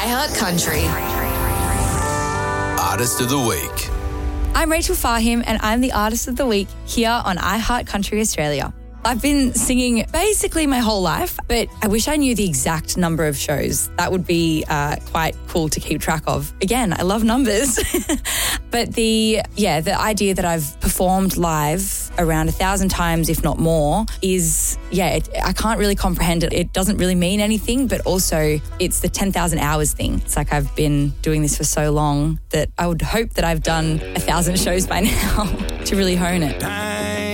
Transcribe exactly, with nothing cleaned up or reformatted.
iHeart Country. Artist of the Week. I'm Rachel Fahim and I'm the Artist of the Week here on iHeart Country Australia. I've been singing basically my whole life, but I wish I knew the exact number of shows. That would be uh, quite cool to keep track of. Again, I love numbers. But the, yeah, the idea that I've performed live around a thousand times, if not more, is, yeah, it, I can't really comprehend it. It doesn't really mean anything, but also it's the ten thousand hours thing. It's like I've been doing this for so long that I would hope that I've done a thousand shows by now to really hone it.